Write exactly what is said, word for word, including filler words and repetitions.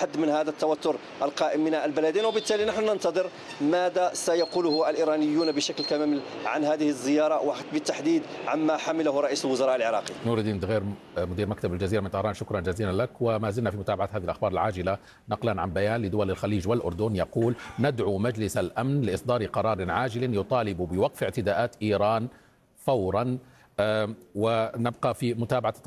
حد من هذا التوتر القائم من البلدين، وبالتالي نحن ننتظر ماذا سيقوله الإيرانيون بشكل كامل عن هذه الزيارة وبالتحديد عما حمله رئيس الوزراء العراقي. نور الدين دغير مدير مكتب الجزيرة من طهران، شكرا جزيلا لك. وما زلنا في متابعة هذه الأخبار العاجلة نقلا عن بيان لدول الخليج والأردن يقول: ندعو مجلس الأمن لإصدار قرار عاجل يطالب بوقف اعتداءات إيران فورا. ونبقى في متابعة